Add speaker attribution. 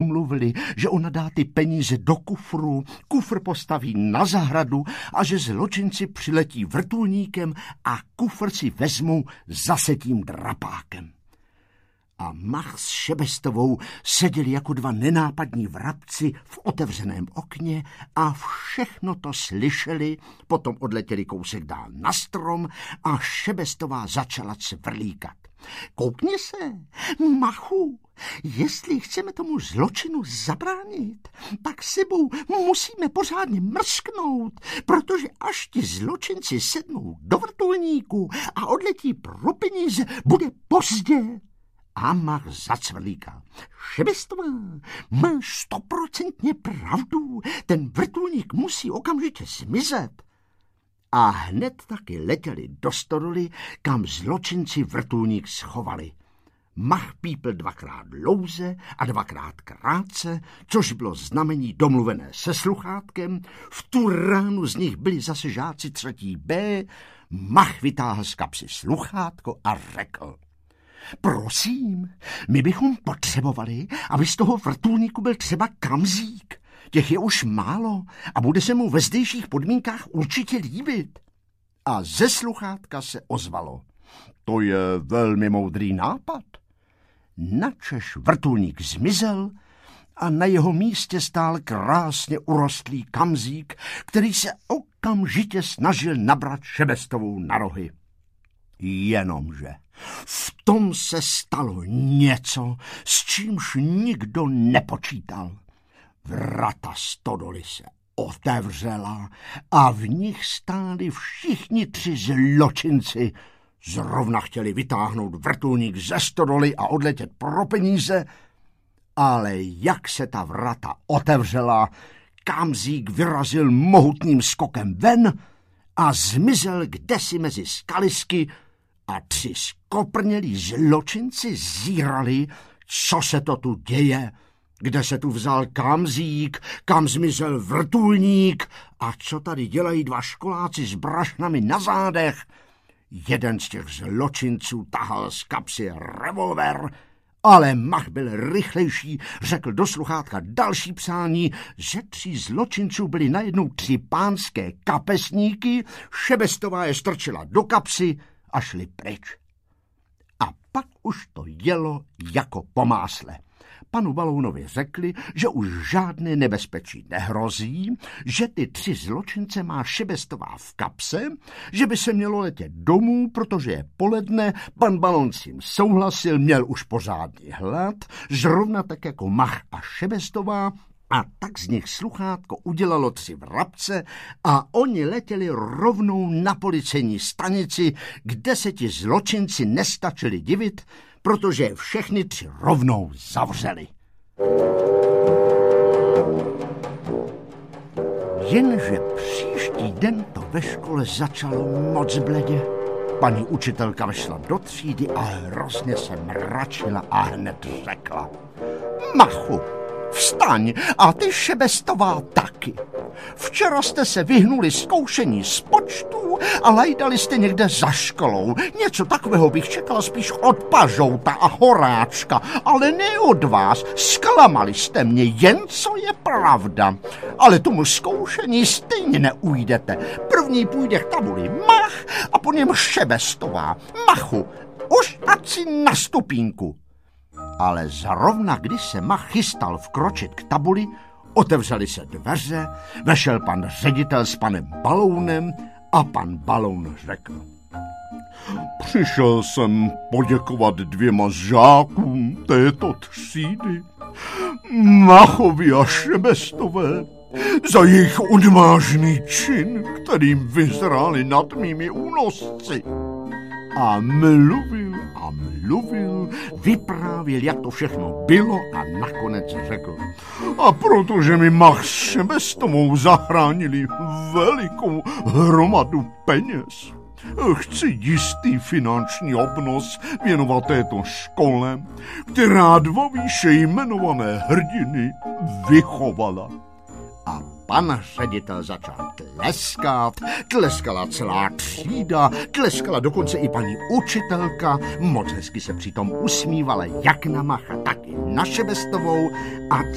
Speaker 1: domluvili, že ona dá ty peníze do kufru, kufr postaví na zahradu a že zločinci přiletí vrtulníkem a kufr si vezmou zase tím drapákem. A Mach s Šebestovou seděli jako dva nenápadní vrabci v otevřeném okně a všechno to slyšeli, potom odletěli kousek dál na strom a Šebestová začala cvrlíkat. Koukni se, Machu, jestli chceme tomu zločinu zabránit, tak sebou musíme pořádně mrsknout, protože až ti zločinci sednou do vrtulníku a odletí pro peníze, bude pozdě. A Mach zacvrlíkal. Šebestová, máš 100% pravdu, ten vrtulník musí okamžitě zmizet. A hned taky letěli do stodoly, kam zločinci vrtulník schovali. Mach pípl 2krát dlouze a 2krát krátce, což bylo znamení domluvené se sluchátkem. V tu ránu z nich byli zase žáci 3. B. Mach vytáhl z kapsy sluchátko a řekl: prosím, my bychom potřebovali, aby z toho vrtulníku byl třeba Kamzík. Těch je už málo a bude se mu ve zdejších podmínkách určitě líbit. A ze sluchátka se ozvalo: to je velmi moudrý nápad. Načež vrtulník zmizel a na jeho místě stál krásně urostlý Kamzík, který se okamžitě snažil nabrat Šebestovou na rohy. Jenomže v tom se stalo něco, s čímž nikdo nepočítal. Vrata stodoly se otevřela a v nich stáli všichni 3 zločinci. Zrovna chtěli vytáhnout vrtulník ze stodoly a odletět pro peníze, ale jak se ta vrata otevřela, Kamzík vyrazil mohutným skokem ven a zmizel kdesi mezi skalisky a 3 skoprnělí zločinci zírali, co se to tu děje, kde se tu vzal Kamzík, kam zmizel vrtulník a co tady dělají 2 školáci s brašnami na zádech. Jeden z těch zločinců tahal z kapsy revolver, ale Mach byl rychlejší, řekl do sluchátka další přání, že 3 zločinců byli najednou 3 pánské kapesníky, Šebestová je strčila do kapsy a šli pryč. A pak už to jelo jako po másle. Panu Balounovi řekli, že už žádné nebezpečí nehrozí, že ty 3 zločince má Šebestová v kapse, že by se mělo letět domů, protože je poledne, pan Baloun s tím souhlasil, měl už pořádný hlad, zrovna tak jako Mach a Šebestová, a tak z nich sluchátko udělalo 3 vrabce a oni letěli rovnou na policejní stanici, kde se ti zločinci nestačili divit, protože všechny 3 rovnou zavřeli. Jenže příští den to ve škole začalo moc bledě. Paní učitelka vešla do třídy a hrozně se mračila a hned řekla: Machu, vstaň a ty Šebestová taky. Včera jste se vyhnuli zkoušení z počtů a lajdali jste někde za školou. Něco takového bych čekala spíš od Pažouta a Horáčka, ale ne od vás. Zklamali jste mě, jen co je pravda. Ale tomu zkoušení stejně neujdete. První půjde k tabuli Mach a po něm Šebestová. Machu, už ať si na stupínku. Ale zrovna když se Mach chystal vkročit k tabuli, otevřely se dveře, vešel pan ředitel s panem Balounem a pan Baloun řekl: přišel jsem poděkovat 2 žákům této třídy, Machovi a Šebestové, za jejich odvážný čin, kterým vyzráli nad mými únosci. A mluvil, vyprávěl, jak to všechno bylo a nakonec řekl: a protože mi Mach s Šebestovou zachránili velikou hromadu peněz, chci jistý finanční obnos věnovat této škole, která 2 výše jmenované hrdiny vychovala. A pan ředitel začal tleskat, tleskala celá třída, tleskala dokonce i paní učitelka, moc hezky se přitom usmívala jak na Macha, tak i na Šebestovou a